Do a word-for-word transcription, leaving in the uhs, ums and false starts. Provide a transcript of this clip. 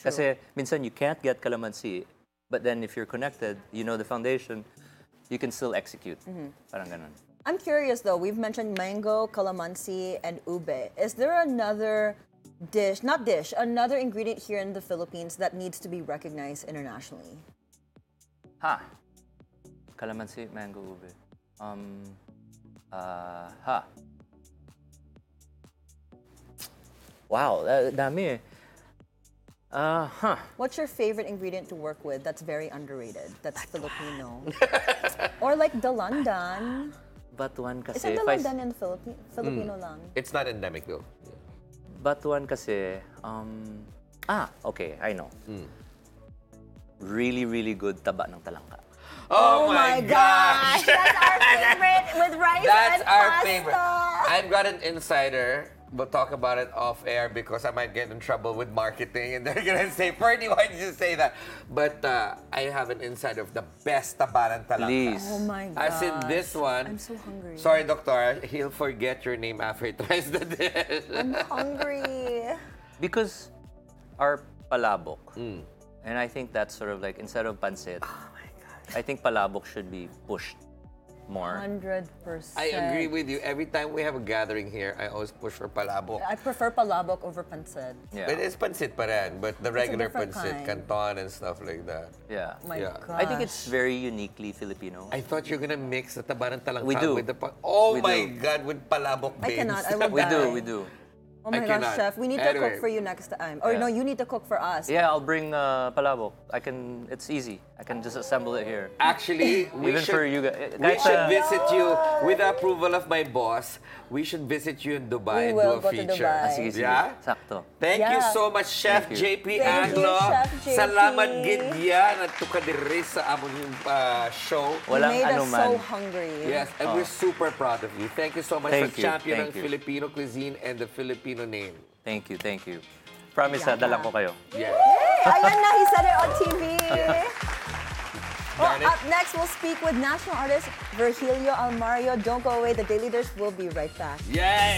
Kasi minsan you can't get calamansi, but then if you're connected, you know the foundation, you can still execute. Parang ganun. I'm curious though, we've mentioned mango, calamansi, and ube. Is there another dish, not dish, another ingredient here in the Philippines that needs to be recognized internationally? Ha. Calamansi, mango, ube. Um, uh, ha. Wow, da- dami eh. Uh, huh. What's your favorite ingredient to work with that's very underrated, that's Filipino? Or like dalandan. Batuan kasi. Is it if I s- dalandan in Philippi- Filipino lang? It's not endemic though. Batuan kasi, um, ah, okay, I know. Really, really good taba ng talangka. Oh, my gosh! That's our favorite with rice That's and our pasta. favorite. I've got an insider. We'll talk about it off air because I might get in trouble with marketing and they're gonna say, Ferdy, why did you say that? But uh, I have an insider of the best tabaran talangka. Please. Oh my god. As in this one. I'm so hungry. Sorry, doctor. He'll forget your name after he tries the dish. I'm hungry. Because our palabok, and I think that's sort of like, instead of pancit, I think palabok should be pushed more. one hundred percent. I agree with you. Every time we have a gathering here, I always push for palabok. I prefer palabok over pancit. Yeah. But it's pancit pa rin, but the regular different pancit, kind. canton and stuff like that. Yeah. My Yeah. gosh. I think it's very uniquely Filipino. I thought you're gonna mix the tabaran talangka We do. with the pa- Oh We my do. God, with palabok I beans. cannot, I will we do, die. we do. Oh my I gosh, cannot. chef, we need to Anyway. cook for you next time. Or Yeah. no, you need to cook for us. Yeah, I'll bring uh, palabok. I can, it's easy. I can just assemble it here. Actually, we Even should, for you guys. we Kahit, should uh, visit you with the approval of my boss. We should visit you in Dubai We and will do a go to feature. Dubai. Ah, sige, sige. Yeah? Sakto. Thank you Yeah. so much, Chef Thank you. J P Thank you, Anglo. Chef J P. Salamat gid yan at tukadiri sa among uh, show. You Walang made us anuman. so hungry. Yes, and we're super proud of you. Thank you so much Thank for you, championing thank you. Filipino cuisine and the Filipino name. Thank you, thank you. Promise, yeah. dala ko kayo. Yeah. Hey, ayan na, he said it on T V. Well, Got it? up next, we'll speak with national artist Virgilio Almario. Don't go away. The Daily Dish will be right back. Yay!